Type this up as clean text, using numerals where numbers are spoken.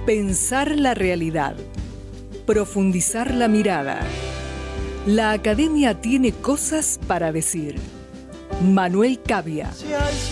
Pensar la realidad. Profundizar la mirada. La academia tiene cosas para decir. Manuel Cavia.